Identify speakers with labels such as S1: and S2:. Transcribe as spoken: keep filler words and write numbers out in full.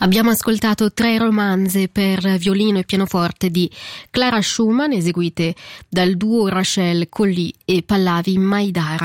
S1: Abbiamo ascoltato tre romanze per violino e pianoforte di Clara Schumann, eseguite dal duo Rachel Colli e Pallavi Maidara.